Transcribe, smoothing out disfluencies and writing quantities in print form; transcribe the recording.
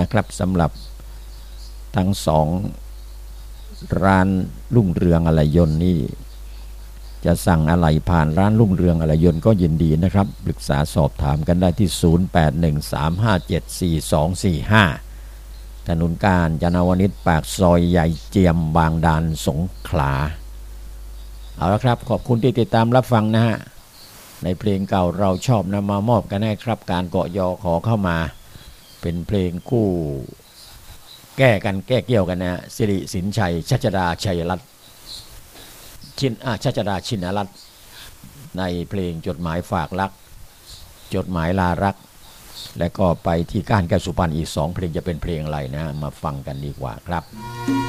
นะครับสำหรับทั้งสองร้านรุ่งเรืองอะไหล่ยนต์นี่จะสั่งอะไหล่ผ่านร้านรุ่งเรืองอะไหล่ยนต์ก็ยินดีนะครับปรึกษาสอบถามกันได้ที่0813574245ถนนกาญจนวนิชปากซอยใหญ่เจียมบางดานสงขลาเอาละครับขอบคุณที่ติดตามรับฟังนะฮะในเพลงเก่าเราชอบนำมามอบกันให้ครับการเกาะยอขอเข้ามาเป็นเพลงคู่แก้เกี่ยวกันนะสิริสินชัยชัชดาชัยรัตน์ชัชดาชินรัตน์ในเพลงจดหมายฝากรักจดหมายลารักและก็ไปที่ก้านแก้วสุพรรณอีก2เพลงจะเป็นเพลงอะไรนะมาฟังกันดีกว่าครับ